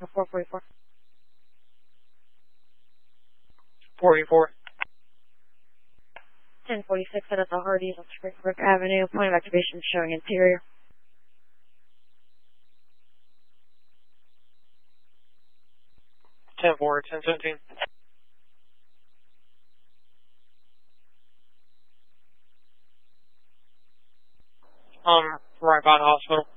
444. 484. 1046 out of the Hardee's on Springbrook Avenue. Point of activation showing interior. Ten four, 1017. Right by the hospital.